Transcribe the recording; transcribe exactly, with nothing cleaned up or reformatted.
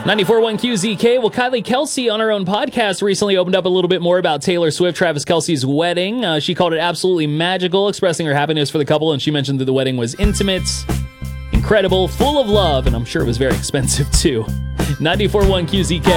ninety-four point one Q Z K. Well, Kylie Kelsey on her own podcast recently opened up a little bit more about Taylor Swift, Travis Kelce's wedding. Uh, she called it absolutely magical, expressing her happiness for the couple, and she mentioned that the wedding was intimate, incredible, full of love, and I'm sure it was very expensive too. ninety-four point one Q Z K.